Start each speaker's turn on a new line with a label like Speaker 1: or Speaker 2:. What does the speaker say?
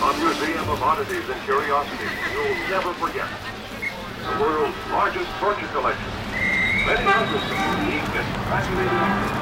Speaker 1: A museum of oddities and curiosities you'll never forget. The world's largest torture collection. Many hundreds of unique and fascinating objects.